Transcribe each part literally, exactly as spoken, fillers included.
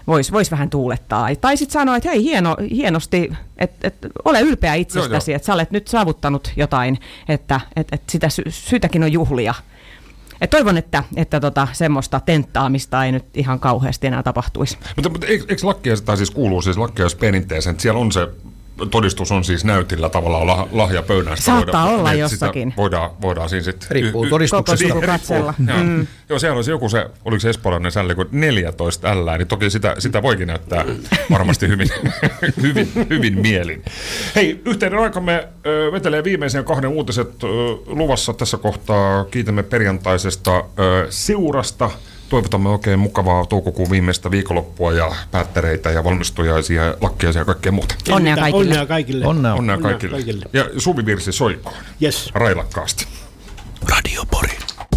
voisi vois vähän tuulettaa. Tai sitten sanoa, että hei, hieno, hienosti, että et, ole ylpeä itsestäsi, että sä olet nyt saavuttanut jotain, että et, et sitä sy- syytäkin on juhlia. Et toivon, että, että tota, semmoista tenttaamista ei nyt ihan kauheasti enää tapahtuisi. Mutta, mutta eikö, eikö lakkeja, tai siis kuuluu siis lakkeja-perinteeseen, että siellä on se todistus on siis näytillä tavallaan lah, lahjapöynästä. Saattaa voidaan, olla jossakin. Voidaan, voidaan siinä sitten... Riippuu y- todistuksesta. Koko katsella. Joo, mm. Joo, siellä olisi joku se, oliko se espoolainen sälli, kun neljätoista ällää, niin toki sitä, sitä voikin näyttää varmasti hyvin, hyvin, hyvin mielin. Hei, yhteinen aikamme ö, vetelee viimeisen kahden uutiset ö, luvassa tässä kohtaa. Kiitämme perjantaisesta ö, seurasta. Toivotamme oikein mukavaa toukokuun viimeistä viikonloppua ja päättäreitä ja valmistujaisia ja lakkeja ja kaikkea muuta. Onnea kaikille. Onnea kaikille. Onnea, Onnea kaikille. kaikille. Ja suvivirsi soikoon. Yes. Railakkaasti. Radio Pori.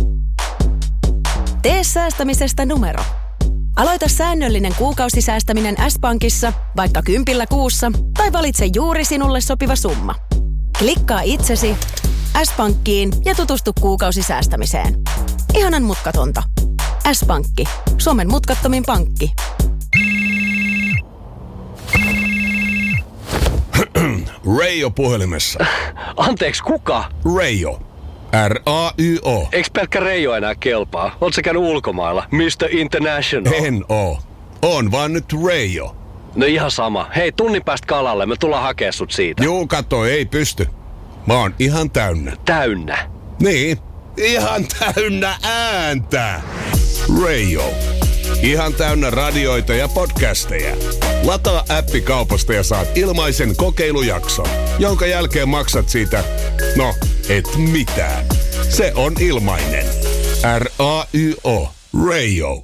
Tee säästämisestä numero. Aloita säännöllinen kuukausisäästäminen S-Pankissa vaikka kympillä kuussa tai valitse juuri sinulle sopiva summa. Klikkaa itsesi S-Pankkiin ja tutustu kuukausisäästämiseen. Ihanan mutkatonta. S-Pankki. Suomen mutkattomin pankki. Reijo puhelimessa. Anteeksi, kuka? Reijo. R A Y O. Eiks pelkkä Reijo enää kelpaa? Oot sä käynyt ulkomailla? mister International. En oo. On vaan nyt Reijo. No ihan sama. Hei, tunnin päästä kalalle. Me tullaan hakea sut siitä. Juu, kato, ei pysty. Mä oon ihan täynnä. Täynnä? Niin. Ihan täynnä ääntä. Reijo. Ihan täynnä radioita ja podcasteja. Lataa appi kaupasta ja saat ilmaisen kokeilujakson, jonka jälkeen maksat siitä, no, et mitään. Se on ilmainen. R A Y O. Reijo.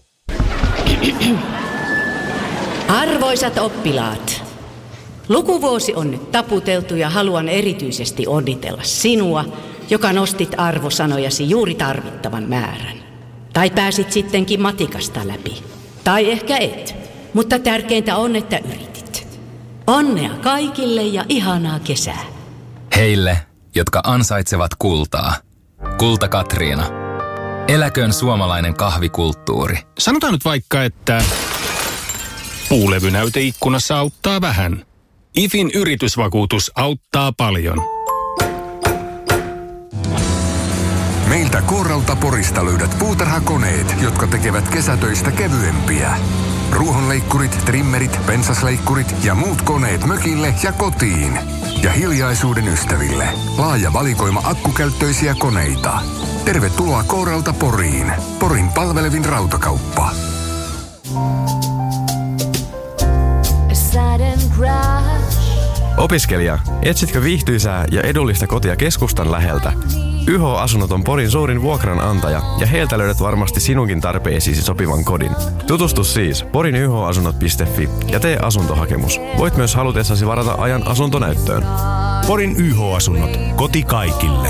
Arvoisat oppilaat, lukuvuosi on nyt taputeltu ja haluan erityisesti onnitella sinua, joka nostit arvosanojasi juuri tarvittavan määrän. Tai pääsit sittenkin matikasta läpi. Tai ehkä et. Mutta tärkeintä on, että yritit. Onnea kaikille ja ihanaa kesää. Heille, jotka ansaitsevat kultaa. Kulta Katriina. Eläköön suomalainen kahvikulttuuri. Sanotaan nyt vaikka, että puulevynäyte ikkunassa auttaa vähän. I F In yritysvakuutus auttaa paljon. Meiltä Kooralta Porista löydät puutarhakoneet, jotka tekevät kesätöistä kevyempiä. Ruohonleikkurit, trimmerit, pensasleikkurit ja muut koneet mökille ja kotiin. Ja hiljaisuuden ystäville. Laaja valikoima akkukäyttöisiä koneita. Tervetuloa Kooralta Poriin. Porin palvelevin rautakauppa. Opiskelija, etsitkö viihtyisää ja edullista kotia keskustan läheltä? Y H-asunnot on Porin suurin vuokranantaja ja heiltä löydät varmasti sinunkin tarpeisiisi sopivan kodin. Tutustu siis porin y h asunnot piste f i ja tee asuntohakemus. Voit myös halutessasi varata ajan asuntonäyttöön. Porin Y H-asunnot. Koti kaikille.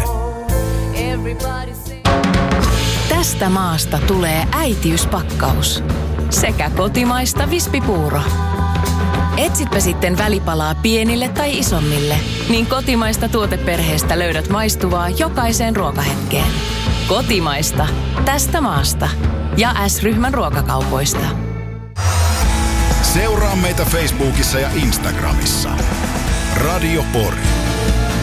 Tästä maasta tulee äitiyspakkaus. Sekä kotimaista vispipuuro. Etsitpä sitten välipalaa pienille tai isommille, niin kotimaista tuoteperheestä löydät maistuvaa jokaiseen ruokahetkeen. Kotimaista. Tästä maasta. Ja S-ryhmän ruokakaupoista. Seuraa meitä Facebookissa ja Instagramissa. Radio Pori.